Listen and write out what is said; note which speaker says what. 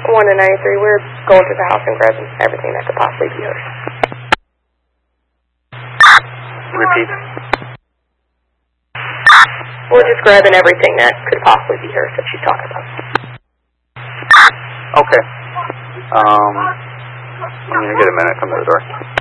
Speaker 1: 1 to 93. We're going through the house and grabbing everything that could possibly be hers.
Speaker 2: Repeat.
Speaker 1: We're just grabbing everything that could possibly be hers that she's talking about.
Speaker 2: Okay. I'm going to get a minute. Come to the door.